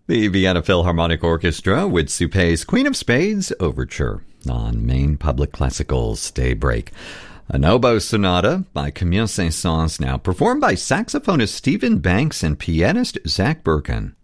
The Vienna Philharmonic Orchestra with Suppé's Queen of Spades Overture on Maine Public Classical's Daybreak. An oboe sonata by Camille Saint-Saëns now, performed by saxophonist Stephen Banks and pianist Zach Birkin.